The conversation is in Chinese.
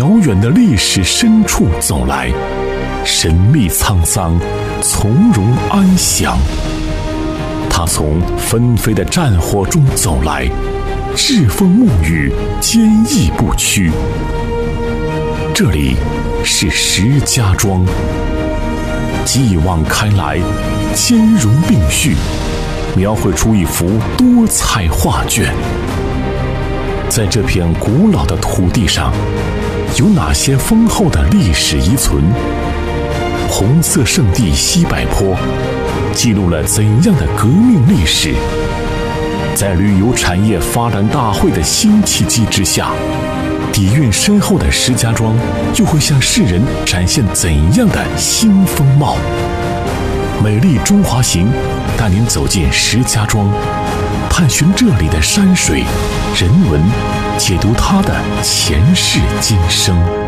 遥远的历史深处走来，神秘沧桑，从容安详。他从纷飞的战火中走来，栉风沐雨，坚毅不屈。这里是石家庄，继往开来，兼容并蓄，描绘出一幅多彩画卷。在这片古老的土地上，有哪些丰厚的历史遗存？红色圣地西柏坡记录了怎样的革命历史？在旅游产业发展大会的新契机之下，底蕴深厚的石家庄又会向世人展现怎样的新风貌？美丽中华行带您走进石家庄，探寻这里的山水人文，解读它的前世今生。